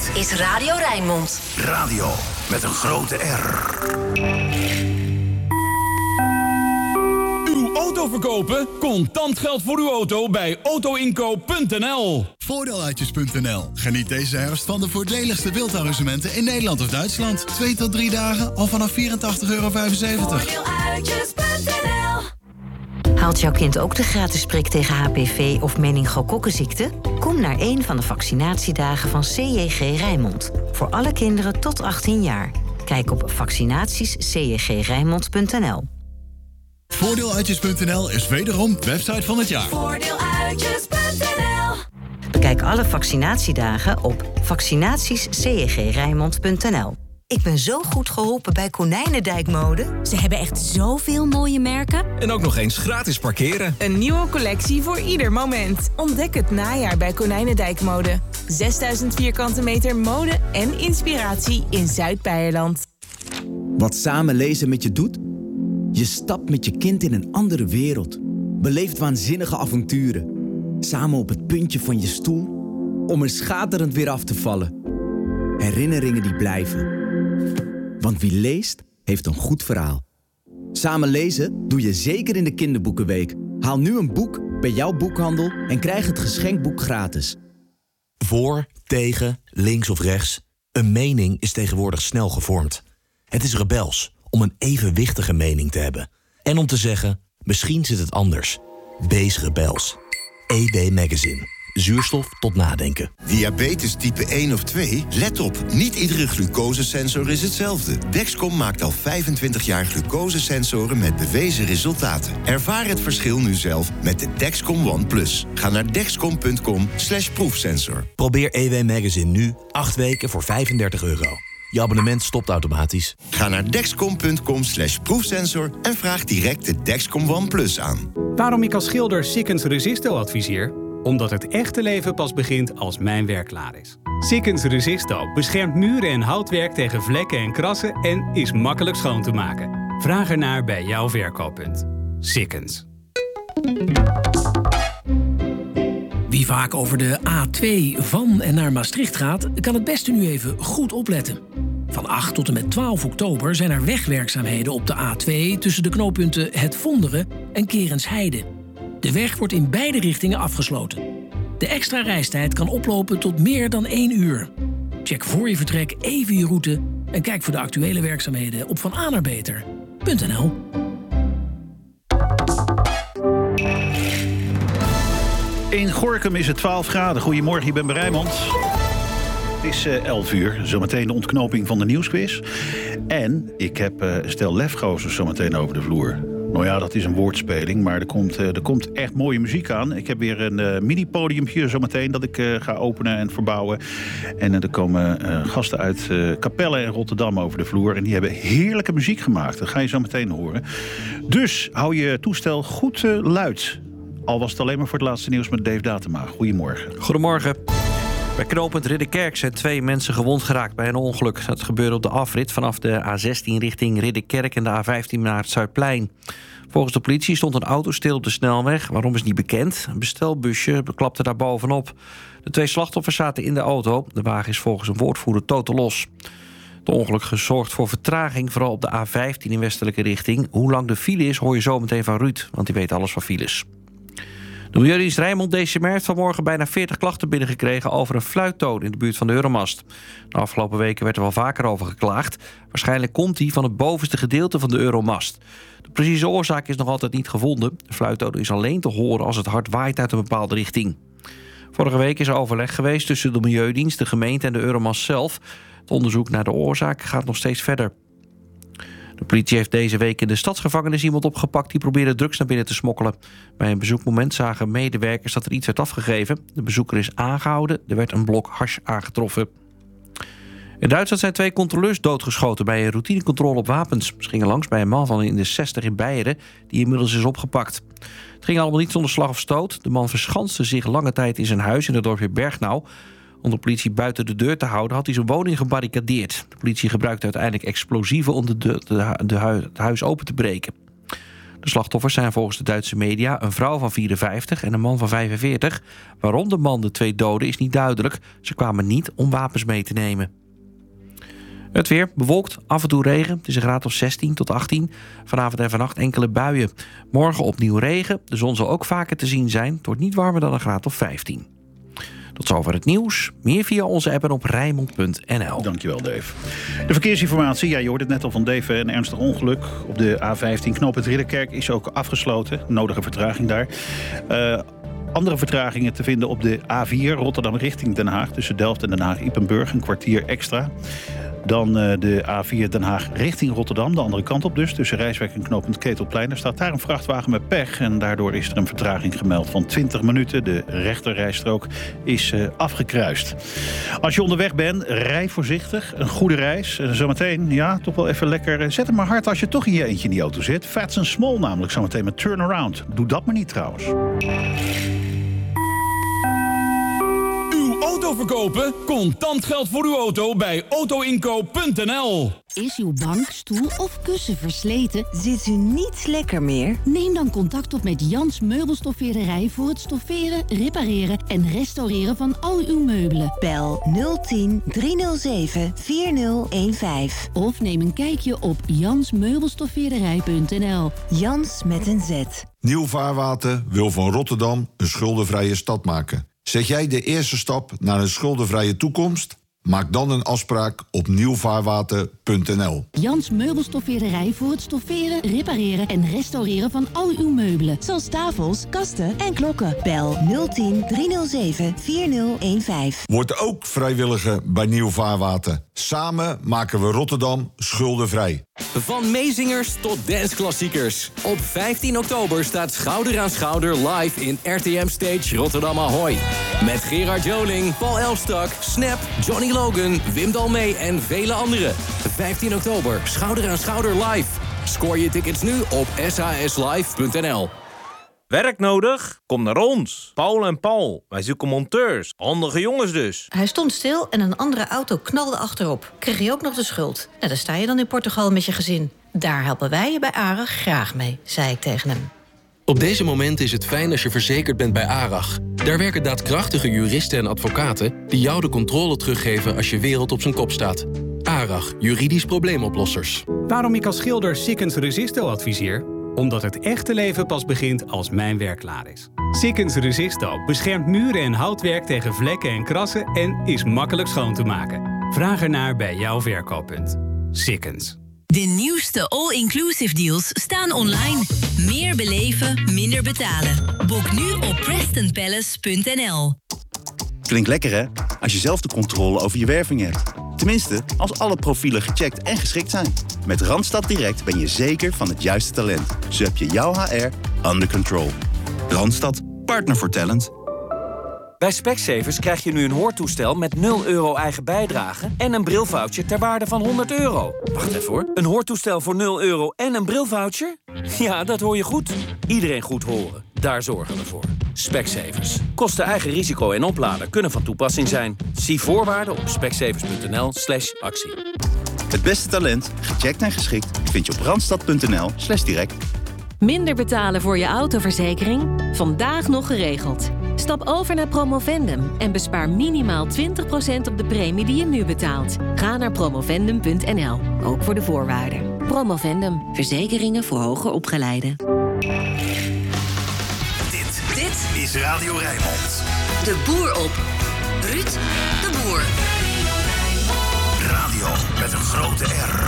Dit is Radio Rijnmond. Radio met een grote R. Uw auto verkopen? Contant geld voor uw auto bij autoinkoop.nl. Voordeeluitjes.nl. Geniet deze herfst van de voordeligste wildarrangementen in Nederland of Duitsland. 2 tot 3 dagen al vanaf €84,75. Voordeeluitjes.nl. Haalt jouw kind ook de gratis prik tegen HPV of meningokokkenziekte? Kom naar een van de vaccinatiedagen van CJG Rijnmond. Voor alle kinderen tot 18 jaar. Kijk op vaccinatiescjgrijnmond.nl. Voordeeluitjes.nl is wederom website van het jaar. Voordeeluitjes.nl. Bekijk alle vaccinatiedagen op vaccinatiescjgrijnmond.nl. Ik ben zo goed geholpen bij Konijnendijkmode. Ze hebben echt zoveel mooie merken. En ook nog eens gratis parkeren. Een nieuwe collectie voor ieder moment. Ontdek het najaar bij Konijnendijkmode. 6000 vierkante meter mode en inspiratie in Zuid-Beierland. Wat samen lezen met je doet? Je stapt met je kind in een andere wereld. Beleeft waanzinnige avonturen. Samen op het puntje van je stoel om er schaterend weer af te vallen. Herinneringen die blijven. Want wie leest, heeft een goed verhaal. Samen lezen doe je zeker in de kinderboekenweek. Haal nu een boek bij jouw boekhandel en krijg het geschenkboek gratis. Voor, tegen, links of rechts. Een mening is tegenwoordig snel gevormd. Het is rebels om een evenwichtige mening te hebben. En om te zeggen, misschien zit het anders. Wees rebels. EW Magazine. Zuurstof tot nadenken. Diabetes type 1 of 2? Let op, niet iedere glucosesensor is hetzelfde. Dexcom maakt al 25 jaar glucosesensoren met bewezen resultaten. Ervaar het verschil nu zelf met de Dexcom One Plus. Ga naar dexcom.com/proefsensor. Probeer EW Magazine nu 8 weken voor €35. Je abonnement stopt automatisch. Ga naar dexcom.com/proefsensor en vraag direct de Dexcom One Plus aan. Waarom ik als schilder Sikkens Resisto adviseer? Omdat het echte leven pas begint als mijn werk klaar is. Sikkens Resisto beschermt muren en houtwerk tegen vlekken en krassen en is makkelijk schoon te maken. Vraag ernaar bij jouw verkooppunt. Sikkens. Wie vaak over de A2 van en naar Maastricht gaat, kan het beste nu even goed opletten. Van 8 tot en met 12 oktober zijn er wegwerkzaamheden op de A2 tussen de knooppunten Het Vonderen en Kerensheide. De weg wordt in beide richtingen afgesloten. De extra reistijd kan oplopen tot meer dan 1 uur. Check voor je vertrek even je route en kijk voor de actuele werkzaamheden op vananerbeter.nl. In Gorinchem is het 12 graden. Goedemorgen, ik ben bij Rijnmond. Het is 11 uur, zometeen de ontknoping van de nieuwsquiz. En ik heb stel lefgozers zometeen over de vloer. Nou ja, dat is een woordspeling, maar er komt echt mooie muziek aan. Ik heb weer een mini-podiumpje zometeen dat ik ga openen en verbouwen. En er komen gasten uit Capelle en Rotterdam over de vloer. En die hebben heerlijke muziek gemaakt. Dat ga je zo meteen horen. Dus hou je toestel goed luid. Al was het alleen maar voor het laatste nieuws met Dave Datema. Goedemorgen. Goedemorgen. Bij knooppunt Ridderkerk zijn 2 mensen gewond geraakt bij een ongeluk. Dat gebeurde op de afrit vanaf de A16 richting Ridderkerk en de A15 naar het Zuidplein. Volgens de politie stond een auto stil op de snelweg. Waarom is niet bekend. Een bestelbusje klapte daar bovenop. De 2 slachtoffers zaten in de auto. De wagen is volgens een woordvoerder totaal los. Het ongeluk gezorgd voor vertraging, vooral op de A15 in westelijke richting. Hoe lang de file is, hoor je zo meteen van Ruud, want die weet alles van files. De Milieudienst Rijnmond DCMR heeft vanmorgen bijna 40 klachten binnengekregen over een fluittoon in de buurt van de Euromast. De afgelopen weken werd er wel vaker over geklaagd. Waarschijnlijk komt die van het bovenste gedeelte van de Euromast. De precieze oorzaak is nog altijd niet gevonden. De fluittoon is alleen te horen als het hard waait uit een bepaalde richting. Vorige week is er overleg geweest tussen de Milieudienst, de gemeente en de Euromast zelf. Het onderzoek naar de oorzaak gaat nog steeds verder. De politie heeft deze week in de stadsgevangenis iemand opgepakt die probeerde drugs naar binnen te smokkelen. Bij een bezoekmoment zagen medewerkers dat er iets werd afgegeven. De bezoeker is aangehouden. Er werd een blok hash aangetroffen. In Duitsland zijn 2 controleurs doodgeschoten bij een routinecontrole op wapens. Ze gingen langs bij een man van in de 60 in Beieren, die inmiddels is opgepakt. Het ging allemaal niet zonder slag of stoot. De man verschanste zich lange tijd in zijn huis in het dorpje Bergnau. Om de politie buiten de deur te houden had hij zijn woning gebarricadeerd. De politie gebruikte uiteindelijk explosieven om het huis open te breken. De slachtoffers zijn volgens de Duitse media een vrouw van 54 en een man van 45. Waarom de man de 2 doden is niet duidelijk. Ze kwamen niet om wapens mee te nemen. Het weer bewolkt, af en toe regen. Het is een graad of 16 tot 18. Vanavond en vannacht enkele buien. Morgen opnieuw regen. De zon zal ook vaker te zien zijn. Het wordt niet warmer dan een graad of 15. Tot zover het nieuws. Meer via onze app en op Rijnmond.nl. Dankjewel, Dave. De verkeersinformatie, je hoorde het net al van Dave. Een ernstig ongeluk op de A15 knooppunt Ridderkerk is ook afgesloten. Nodige vertraging daar. Andere vertragingen te vinden op de A4 Rotterdam richting Den Haag. Tussen Delft en Den Haag-Ypenburg, een kwartier extra. Dan de A4 Den Haag richting Rotterdam, de andere kant op dus. Tussen Rijswijk en knooppunt Ketelplein. Er staat daar een vrachtwagen met pech. En daardoor is er een vertraging gemeld van 20 minuten. De rechterrijstrook is afgekruist. Als je onderweg bent, rij voorzichtig. Een goede reis. Zometeen, ja, toch wel even lekker. Zet hem maar hard als je toch in je eentje in die auto zit. Fats and Small namelijk zometeen met Turnaround. Doe dat maar niet trouwens. Auto verkopen? Contant geld voor uw auto bij autoinkoop.nl. Is uw bank, stoel of kussen versleten? Zit u niet lekker meer? Neem dan contact op met Jans Meubelstoffeerderij voor het stofferen, repareren en restaureren van al uw meubelen. Bel 010 307 4015. Of neem een kijkje op jansmeubelstoffeerderij.nl. Jans met een Z. Nieuw Vaarwater wil van Rotterdam een schuldenvrije stad maken. Zet jij de eerste stap naar een schuldenvrije toekomst? Maak dan een afspraak op nieuwvaarwater.nl. Jans Meubelstoffeerderij voor het stofferen, repareren en restaureren van al uw meubelen. Zoals tafels, kasten en klokken. Bel 010 307 4015. Word ook vrijwilliger bij Nieuw Vaarwater. Samen maken we Rotterdam schuldenvrij. Van meezingers tot danceklassiekers. Op 15 oktober staat Schouder aan Schouder live in RTM Stage Rotterdam Ahoy. Met Gerard Joling, Paul Elstak, Snap, Johnny Logan, Wim Dalmee en vele anderen. 15 oktober, Schouder aan Schouder live. Scoor je tickets nu op saslive.nl. Werk nodig? Kom naar ons. Paul en Paul. Wij zoeken monteurs. Handige jongens dus. Hij stond stil en een andere auto knalde achterop. Kreeg je ook nog de schuld. Nou, daar sta je dan in Portugal met je gezin. Daar helpen wij je bij ARAG graag mee, zei ik tegen hem. Op deze momenten is het fijn als je verzekerd bent bij ARAG. Daar werken daadkrachtige juristen en advocaten die jou de controle teruggeven als je wereld op zijn kop staat. ARAG, juridisch probleemoplossers. Waarom ik als schilder Sikkens Resisto adviseer? Omdat het echte leven pas begint als mijn werk klaar is. Sikkens Resisto beschermt muren en houtwerk tegen vlekken en krassen en is makkelijk schoon te maken. Vraag ernaar bij jouw verkooppunt. Sikkens. De nieuwste all-inclusive deals staan online. Meer beleven, minder betalen. Boek nu op PrestonPalace.nl. Klinkt lekker, hè? Als je zelf de controle over je werving hebt. Tenminste, als alle profielen gecheckt en geschikt zijn. Met Randstad Direct ben je zeker van het juiste talent. Zo heb je jouw HR under control. Randstad, partner voor talent. Bij Specsavers krijg je nu een hoortoestel met 0 euro eigen bijdrage en een brilvoucher ter waarde van €100. Wacht even hoor. Een hoortoestel voor 0 euro en een brilvoucher? Ja, dat hoor je goed. Iedereen goed horen. Daar zorgen we voor. Specsavers. Kosten eigen risico en oplader kunnen van toepassing zijn. Zie voorwaarden op specsavers.nl/actie. Het beste talent, gecheckt en geschikt, vind je op randstad.nl/direct. Minder betalen voor je autoverzekering? Vandaag nog geregeld. Stap over naar Promovendum en bespaar minimaal 20% op de premie die je nu betaalt. Ga naar promovendum.nl, ook voor de voorwaarden. Promovendum, verzekeringen voor hoger opgeleiden. Dit is Radio Rijnmond. De boer op. Ruud de Boer. Radio met een grote R.